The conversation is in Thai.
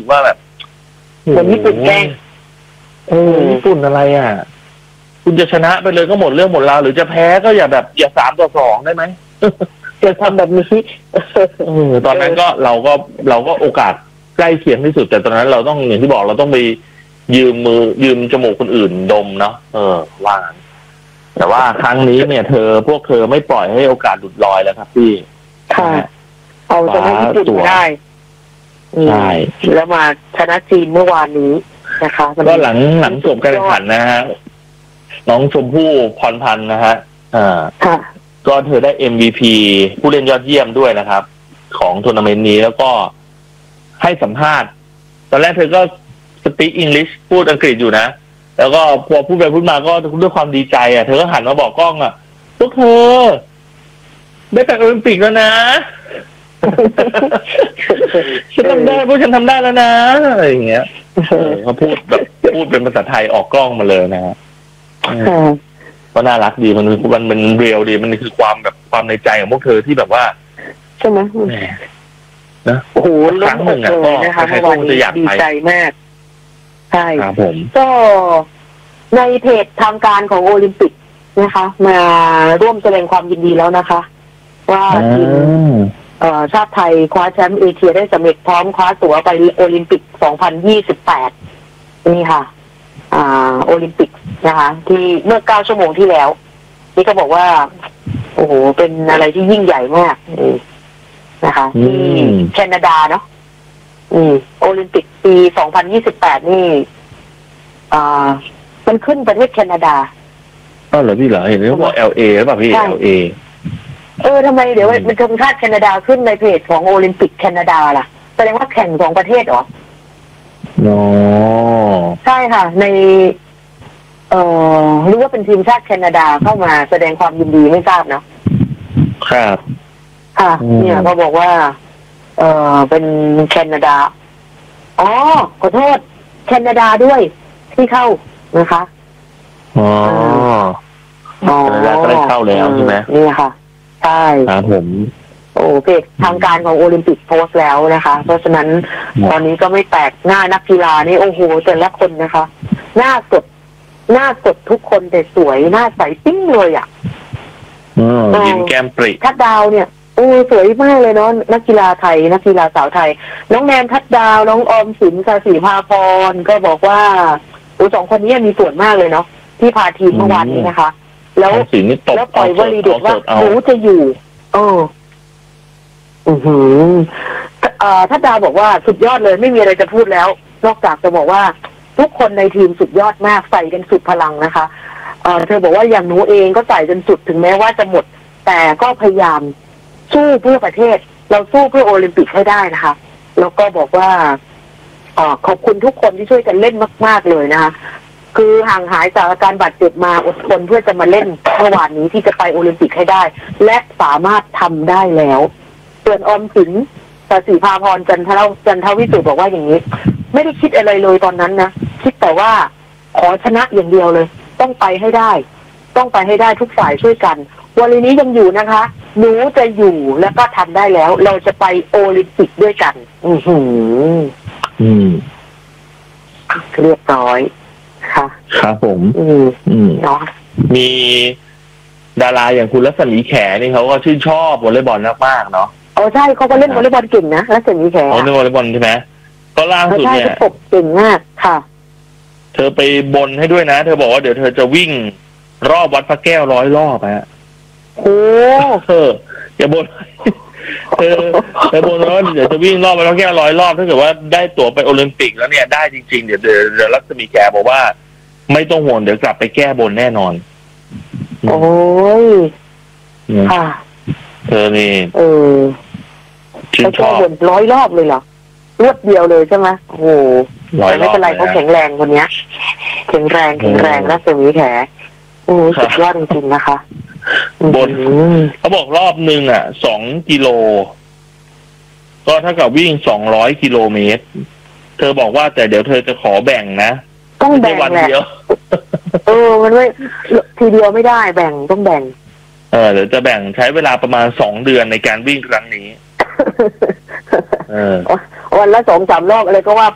ว่าแบบเหมือนญี่ปุ่นแกล้งญี่ปุ่นอะไรอ่ะคุณจะชนะไปเลยก็หมดเรื่องหมดราวหรือจะแพ้ก็อย่า3-2ได้ไหมจะทำแบบนี้ตอนนั้นก็เราก็โอกาสใกล้เคียงที่สุดแต่ตอนนั้นเราต้องอย่างที่บอกเราต้องไปยืมจมูกคนอื่นดมเนาะว่างั้นแต่ว่าครั้งนี้เนี่ยพวกเธอไม่ปล่อยให้โอกาสหลุดลอยแล้วครับพี่ค่ะเอาชนะญี่ปุ่นได้ใช่แล้วมาชนะจีนเมื่อวานนี้นะคะก็หลังจบการแข่งขันนะฮะน้องชมพู่พรพันธ์นะฮะก็เธอได้ MVP ผู้เล่นยอดเยี่ยมด้วยนะครับของทัวร์นาเมนต์นี้แล้วก็ให้สัมภาษณ์ตอนแรกเธอก็speak English พูดอังกฤษอยู่นะแล้วก็พอพูดไปพูดมาก็ด้วยความดีใจเธอก็หันมาบอกกล้องพวกเธอได้ไปโอลิมปิกแล้วนะฉันทำได้พวกฉันทำได้แล้วนะอะไรอย่างเงี้ยเขาพูดเป็นภาษาไทยออกกล้องมาเลยนะฮะก็น่ารักดีมันเรียลดีมันคือความในใจของพวกเธอที่แบบว่าใช่ไหมนะโอ้โหครั้งหนึ่งก็ใครๆก็จะอยากไปดีใจมากใช่ครับผมก็ในเพจทางการของโอลิมปิกนะคะมาร่วมแสดงความยินดีแล้วนะคะว่าทีมชาติไทยคว้าแชมป์เอเชียได้สำเร็จพร้อมคว้าตั๋วไปโอลิมปิก 2028 นี่ค่ะโอลิมปิกนะคะที่เมื่อ9 ชั่วโมงที่แล้วนี่ก็บอกว่าโอ้โหเป็นอะไรที่ยิ่งใหญ่มากนะคะที่แคนาดาเนาะโอลิมปิกปี 2028 นี่มันขึ้นประเทศแคนาดาเหรอพี่เหรอเห็นเขาบอก LA หรือเปล่าพี่ LA ทำไมเดี๋ยวมันธงชาติแคนาดาขึ้นในเพจของโอลิมปิกแคนาดาล่ะแสดงว่าแข่ง2 ประเทศเหรอใช่ค่ะในรู้ว่าเป็นทีมชาติแคนาดาเข้ามาแสดงความยินดีไม่ทราบเนาะครับค่ะเนี่ยเขาบอกว่าเป็นแคนาดาขอโทษแคนาดาด้วยที่เข้านะคะแคนาดาก็ได้เข้าแล้วใช่ไหมนี่ค่ะใช่ครับผมเพจทางการของโอลิมปิกโพสต์แล้วนะคะเพราะฉะนั้นตอนนี้ก็ไม่แปลกหน้านักกีฬานี่โอ้โหแต่ละคนนะคะหน้าสดทุกคนแต่สวยหน้าใสปิ้งเลยยิ้มแก้มปริทัดดาวเนี่ยสวยมากเลยเนาะนักกีฬาไทยนักกีฬาสาวไทยน้องแนนทัดดาวน้องออมสินศรีภาพรก็บอกว่า2 คนนี้มีส่วนมากเลยเนาะที่พาทีมเมื่อวานนี้นะคะแล้วปล่อยวลีเด็ดว่าหนูจะอยู่ทัดดาวบอกว่าสุดยอดเลยไม่มีอะไรจะพูดแล้วนอกจากจะบอกว่าทุกคนในทีมสุดยอดมากใส่กันสุดพลังนะคะเธอบอกว่าอย่างหนูเองก็ใส่จนสุดถึงแม้ว่าจะหมดแต่ก็พยายามสู้เพื่อประเทศเราสู้เพื่อโอลิมปิกให้ได้นะคะแล้วก็บอกว่าขอบคุณทุกคนที่ช่วยกันเล่นมากๆเลยนะคะคือห่างหายจากอาการบาดเจ็บมาอดทนเพื่อจะมาเล่นเมื่อวานนี้ที่จะไปโอลิมปิกให้ได้และสามารถทำได้แล้วส่วนออมสินศรีภาพรจันทวิสุทธิ์บอกว่าอย่างนี้ไม่ได้คิดอะไรเลยตอนนั้นนะคิดแต่ว่าขอชนะอย่างเดียวเลยต้องไปให้ได้ทุกฝ่ายช่วยกันวันนี้ยังอยู่นะคะหนูจะอยู่แล้วก็ทำได้แล้วเราจะไปโอลิมปิกด้วยกันเรียบร้อยค่ะครับผมเนาะมีดาราอย่างคุณรัศมีแขนี่เขาก็ชื่นชอบวอลเลย์บอลมากๆเนาะใช่เขาก็เล่นวอลเลย์บอลเก่งนะรัศมีแขเล่นวอลเลย์บอลใช่ไหมก็ล่าสุดเนี่ยเก่งมากค่ะเธอไปบนให้ด้วยนะเธอบอกว่าเดี๋ยวเธอจะวิ่งรอบวัดพระแก้ว100 รอบอย่าบนเธอบ่นว่าเดี๋ยวจะวิ่งรอบวัดพระแก้ว100 รอบถ้าเกิดว่าได้ตั๋วไปโอลิมปิกแล้วเนี่ยได้จริงๆเดี๋ยวรัศมีแขบอกว่าไม่ต้องห่วงเดี๋ยวกลับไปแก้บนแน่นอนโอ้ยค่ะเธอนี่ชื่นชอบ100 รอบเลยเหรอรวดเดียวเลยใช่ไหมโอ้โหไม่เป็นไรเขาแข็งแรงคนนี้แข็งแรงรัศมีแขสุดยอดจริงๆนะคะบนเขาบอกรอบนึง2 กิโลก็เท่ากับวิ่ง200 กิโลเมตรเธอบอกว่าแต่เดี๋ยวเธอจะขอแบ่งนะต้องแบ่งแหละมันไม่ทีเดียวไม่ได้แบ่งต้องแบ่งเดี๋ยวจะแบ่งใช้เวลาประมาณ2 เดือนในการวิ่งครั้งนี้วันละ2-3 รอบอะไรก็ว่า